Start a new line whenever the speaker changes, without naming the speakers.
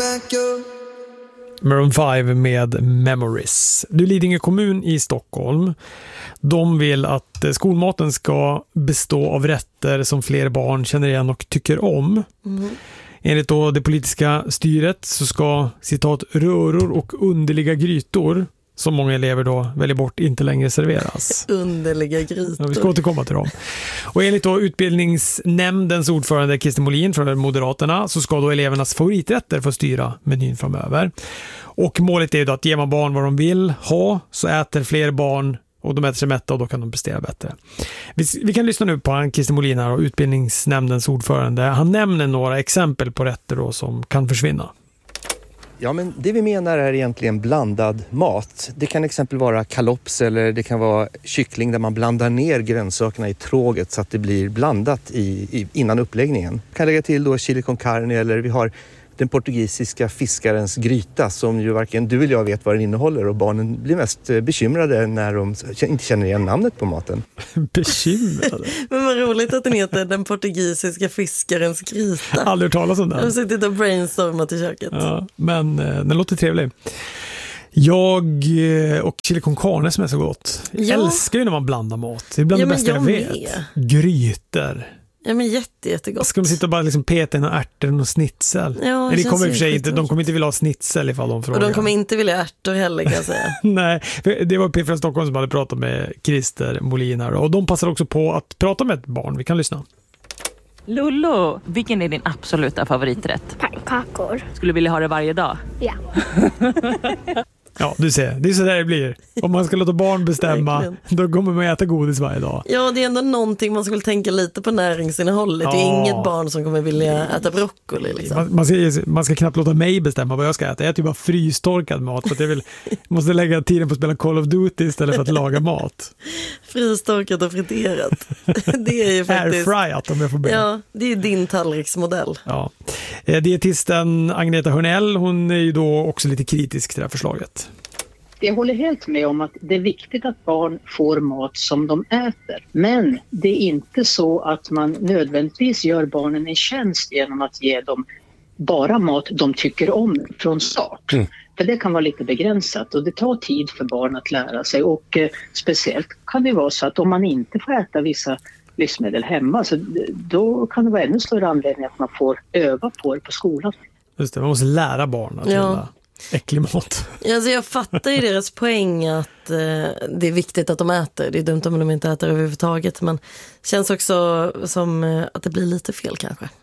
Maroon 5 med Memories. Du, Lidingö kommun i Stockholm. De vill att skolmaten ska bestå av rätter som fler barn känner igen och tycker om. Enligt då det politiska styret så ska, citat, röror och underliga grytor som många elever då väljer bort inte längre serveras.
Underliga grytor.
Ja, vi ska återkomma till dem. Och enligt då utbildningsnämndens ordförande Christer Molin från Moderaterna så ska då elevernas favoriträtter få styra menyn framöver. Och målet är ju då att ger man barn vad de vill ha så äter fler barn och de äter sig mätta och då kan de prestera bättre. Vi kan lyssna nu på Christer Molin här och utbildningsnämndens ordförande. Han nämner några exempel på rätter då som kan försvinna.
Ja, men det vi menar är egentligen blandad mat. Det kan exempel vara kalops eller det kan vara kyckling där man blandar ner grönsakerna i tråget så att det blir blandat innan uppläggningen. Man kan lägga till då chili con carne eller vi har den portugisiska fiskarens gryta som ju varken du eller jag vet vad den innehåller och barnen blir mest bekymrade när de inte känner igen namnet på maten.
Bekymrade?
Men vad roligt att den heter den portugisiska fiskarens gryta.
Aldrig hört talas om den.
Jag har suttit och brainstormat i köket.
Ja, men den låter trevlig. Jag och chili con carne som är så gott. Jag älskar ju när man blandar mat. Det är bland det bästa jag vet. Grytor.
Ja, men jättegott.
Ska de sitta och bara liksom peta in och ärtor och snitsel?
Ja,
det kommer i och för sig inte, de kommer inte vilja ha snitsel ifall de frågar.
Och de kommer inte vilja ärtor heller, kan jag säga.
Nej, det var P4 Stockholm som hade pratat med Christer Molin här. Och de passar också på att prata med ett barn. Vi kan lyssna.
Lollo, vilken är din absoluta favoriträtt?
Pannkakor.
Skulle du vilja ha det varje dag?
Ja.
Ja, du ser. Det är så där det blir. Om man ska låta barn bestämma, då kommer man äta godis varje dag.
Ja, det är ändå någonting man skulle tänka lite på näringsinnehållet. Det är inget barn som kommer vilja äta broccoli. Liksom.
Man ska knappt låta mig bestämma vad jag ska äta. Jag äter ju bara frystorkad mat. För att jag måste lägga tiden på att spela Call of Duty istället för att laga mat.
Frystorkat och friterat. Det är ju faktiskt...
Airfryat om jag får be.
Ja, det är ju din tallriksmodell.
Ja. Dietisten Agneta Hörnell, hon är ju då också lite kritisk till det här förslaget.
Jag håller helt med om att det är viktigt att barn får mat som de äter. Men det är inte så att man nödvändigtvis gör barnen en tjänst genom att ge dem bara mat de tycker om från start. För det kan vara lite begränsat och det tar tid för barn att lära sig. Och speciellt kan det vara så att om man inte får äta vissa livsmedel hemma så då kan det vara ännu större anledning att man får öva på det på skolan.
Just det, man måste lära barn att gilla äcklig mat.
Alltså jag fattar ju deras poäng att det är viktigt att de äter. Det är dumt om de inte äter överhuvudtaget, men känns också som att det blir lite fel kanske.